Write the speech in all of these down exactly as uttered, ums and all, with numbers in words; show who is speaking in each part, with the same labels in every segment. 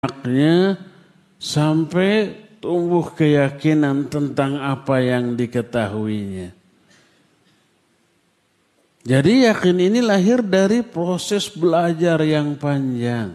Speaker 1: anaknya sampai tumbuh keyakinan tentang apa yang diketahuinya. Jadi yakin ini lahir dari proses belajar yang panjang.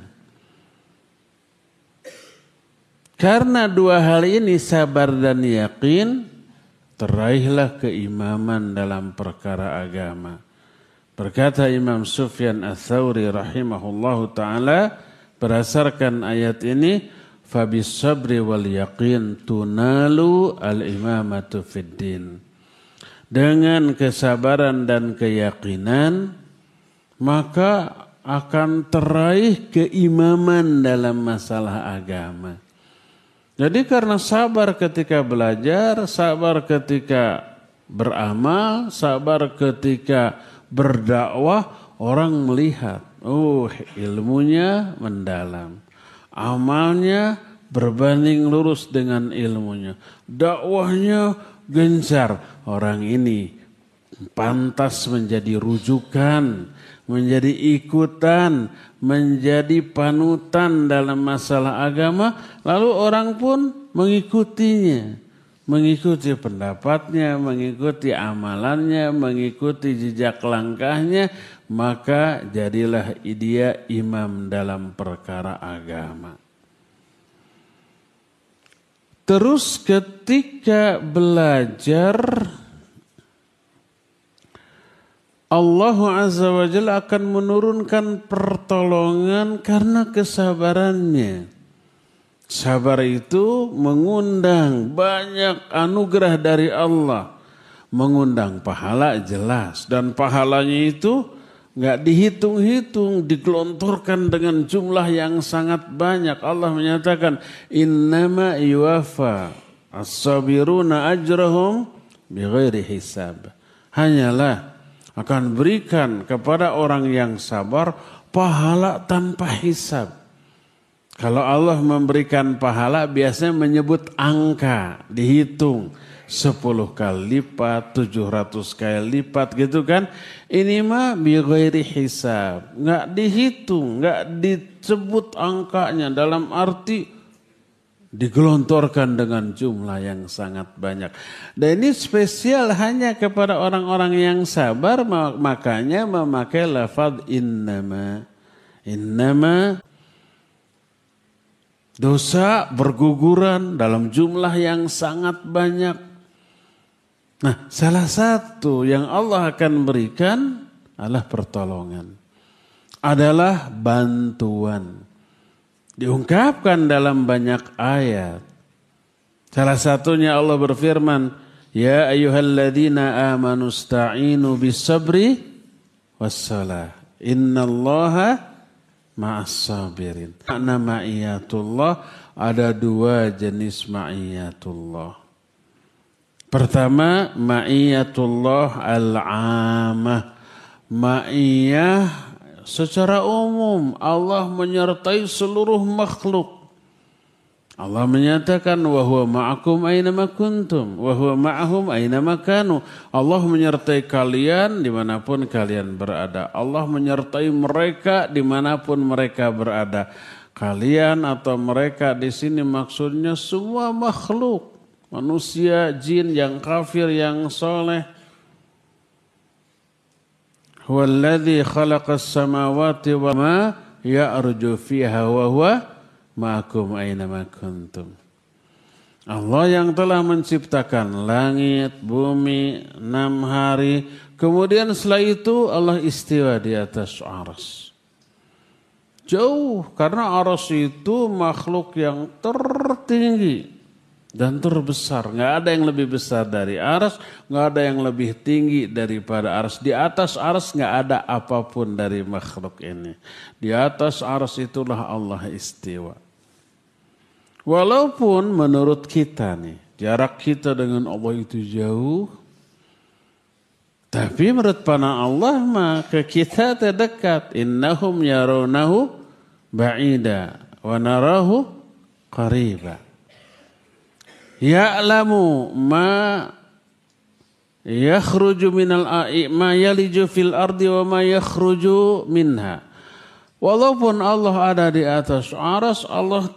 Speaker 1: Karena dua hal ini, sabar dan yakin, teraihlah keimaman dalam perkara agama. Berkata Imam Sufyan Ats-Tsauri rahimahullahu ta'ala, berdasarkan ayat ini, fabis sabri wal yaqin tunalu al-imamatu fid din. Dengan kesabaran dan keyakinan, maka akan teraih keimaman dalam masalah agama. Jadi karena sabar ketika belajar, sabar ketika beramal, sabar ketika berdakwah, orang melihat, oh ilmunya mendalam, amalnya berbanding lurus dengan ilmunya, dakwahnya gencar. Orang ini pantas menjadi rujukan, menjadi ikutan, menjadi panutan dalam masalah agama. Lalu orang pun mengikutinya, mengikuti pendapatnya, mengikuti amalannya, mengikuti jejak langkahnya. Maka jadilah dia imam dalam perkara agama. Terus ketika belajar, Allah Azza wa Jalla akan menurunkan pertolongan karena kesabarannya. Sabar itu mengundang banyak anugerah dari Allah. Mengundang pahala jelas. Dan pahalanya itu gak dihitung-hitung, digelontorkan dengan jumlah yang sangat banyak. Allah menyatakan, innama yuwafa as-sabiruna ajrahum bighairi hisab. Hanyalah akan berikan kepada orang yang sabar pahala tanpa hisab. Kalau Allah memberikan pahala biasanya menyebut angka, dihitung. sepuluh kali lipat, tujuh ratus kali lipat gitu kan. Ini mah bighairi hisab. Nggak dihitung, nggak disebut angkanya. Dalam arti digelontorkan dengan jumlah yang sangat banyak. Dan ini spesial hanya kepada orang-orang yang sabar. Makanya memakai lafaz innama. Innama. Dosa berguguran dalam jumlah yang sangat banyak. Nah, salah satu yang Allah akan berikan adalah pertolongan. Adalah bantuan. Diungkapkan dalam banyak ayat. Salah satunya Allah berfirman, ya ayyuhalladzina amanu sta'inu bis-sabri was-salah. Innallaha ma'as-sabirin. Makna ma'iyatullah, ada dua jenis ma'iyatullah. Pertama, ma'iyatullah al-'amah. Ma'iyah secara umum, Allah menyertai seluruh makhluk. Allah menyatakan, wa huwa ma'akum aynama kuntum, wa huwa ma'ahum aynama kanu. Allah menyertai kalian dimanapun kalian berada. Allah menyertai mereka dimanapun mereka berada. Kalian atau mereka di sini maksudnya semua makhluk. Manusia, jin, yang kafir, yang soleh. Huwallazi khalaqas samawati wa ma ya'ruju fiha wa huwa ma'akum aynama kuntum. Allah yang telah menciptakan langit, bumi, enam hari. Kemudian setelah itu Allah istiwa di atas arsy. Jauh, karena arsy itu makhluk yang tertinggi dan terbesar. Nggak ada yang lebih besar dari arsy, nggak ada yang lebih tinggi daripada arsy. Di atas arsy nggak ada apapun dari makhluk ini. Di atas arsy itulah Allah istiwa. Walaupun menurut kita nih, jarak kita dengan Allah itu jauh, tapi menurut pandangan Allah mah ke kita terdekat. Innahum yarawnahu ba'ida wa narahu qariba. Ya'lamu ma yakhruju minal a'i ma yaliju fil ardi wa ma yakhruju minha. Walaupun Allah ada di atas arsy, Allah